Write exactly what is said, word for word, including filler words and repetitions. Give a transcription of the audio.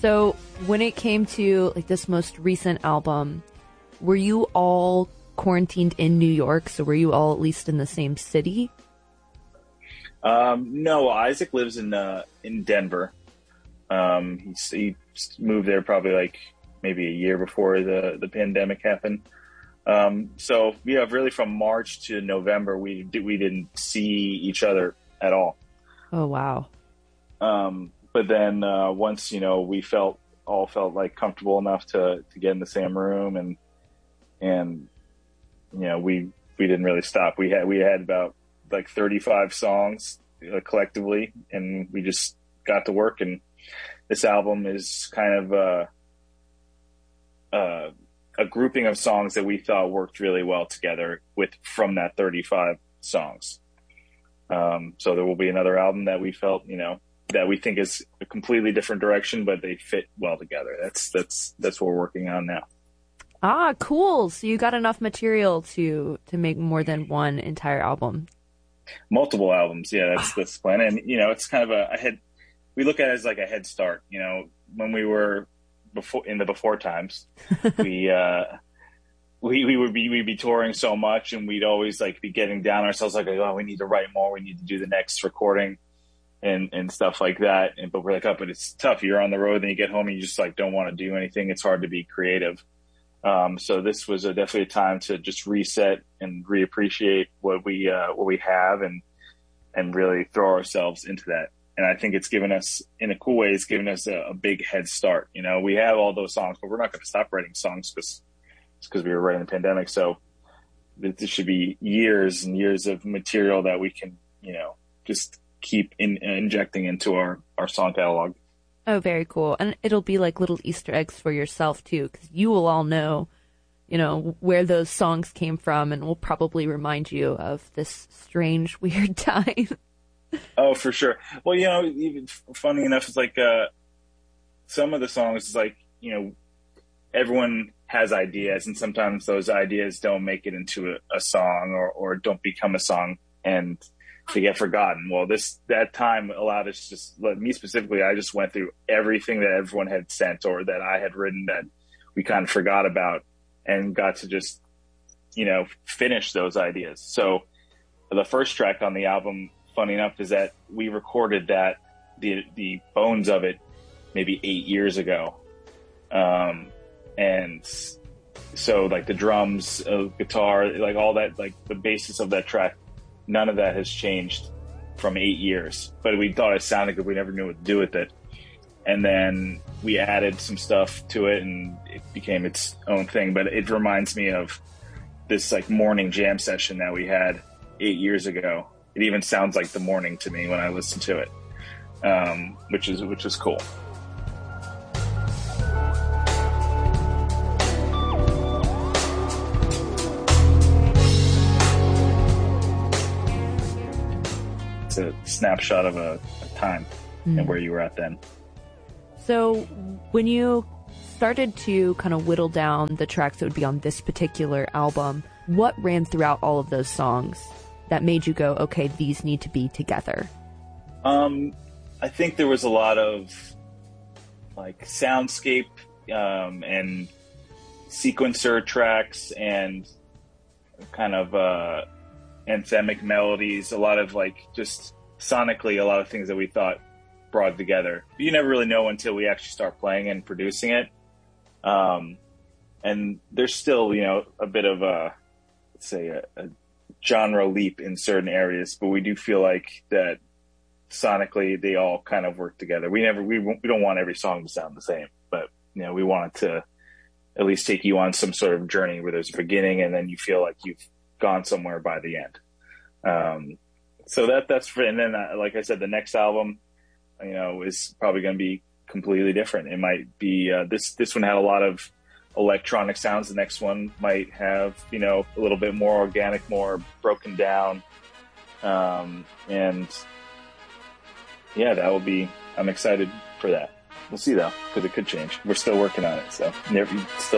So when it came to like this most recent album, were you all quarantined in New York? So were you all at least in the same city? Um, no, Isaac lives in uh, in Denver. Um, he's, he moved there probably like maybe a year before the, the pandemic happened. Um, so yeah, really from March to November, we did, we didn't see each other at all. Oh, wow. Um, but then, uh, once, you know, we felt all felt like comfortable enough to, to get in the same room and, and, you know, we, we didn't really stop. We had, we had about like thirty-five songs uh, collectively, and we just got to work. And this album is kind of, uh, uh, a grouping of songs that we thought worked really well together with from that thirty-five songs. Um, so there will be another album that we felt, you know, that we think is a completely different direction, but they fit well together. That's, that's, that's what we're working on now. Ah, cool. So you got enough material to, to make more than one entire album. Multiple albums. Yeah, that's, that's the plan. And, you know, it's kind of a, a head, we look at it as like a head start, you know, when we were, before in the before times, we uh we we would be we'd be touring so much, and we'd always like be getting down ourselves like, oh, we need to write more, we need to do the next recording and and stuff like that. And but we're like, oh, but it's tough. You're on the road, then you get home and you just like don't want to do anything. It's hard to be creative. Um so this was a, definitely a time to just reset and reappreciate what we uh what we have and and really throw ourselves into that. And I think it's given us, in a cool way, it's given us a, a big head start. You know, we have all those songs, but we're not going to stop writing songs because because we were writing the pandemic. So this should be years and years of material that we can, you know, just keep in, injecting into our, our song catalog. Oh, very cool. And it'll be like little Easter eggs for yourself, too, because you will all know, you know, where those songs came from, and will probably remind you of this strange, weird time. Oh, for sure. Well, you know, even funny enough, it's like uh, some of the songs is like, you know, everyone has ideas, and sometimes those ideas don't make it into a, a song or, or don't become a song, and they get forgotten. Well, this that time allowed us to just, me specifically, I just went through everything that everyone had sent or that I had written that we kind of forgot about and got to just, you know, finish those ideas. So the first track on the album, funny enough, is that we recorded that the the bones of it maybe eight years ago, um, and so like the drums, uh, guitar, like all that, like the basis of that track, none of that has changed from eight years. But we thought it sounded good. We never knew what to do with it, and then we added some stuff to it, and it became its own thing. But it reminds me of this like morning jam session that we had eight years ago. It even sounds like the morning to me when I listen to it, um, which is which is cool. It's a snapshot of a, a time mm. and where you were at then. So when you started to kind of whittle down the tracks that would be on this particular album, what ran throughout all of those songs that made you go, okay, these need to be together? Um, I think there was a lot of like soundscape um, and sequencer tracks and kind of uh, anthemic melodies, a lot of like just sonically a lot of things that we thought brought together. You never really know until we actually start playing and producing it. Um, and there's still, you know, a bit of a, let's say a, a genre leap in certain areas, but we do feel like that sonically they all kind of work together. We never, we, we don't want every song to sound the same, but you know, we want it to at least take you on some sort of journey where there's a beginning and then you feel like you've gone somewhere by the end. Um, so that, that's for, and then uh, like I said, the next album, you know, is probably going to be completely different. It might be, uh, this, this one had a lot of electronic sounds. The next one might have, you know, a little bit more organic, more broken down. Um, and yeah, that will be, I'm excited for that. We'll see though, because it could change. We're still working on it. So never, still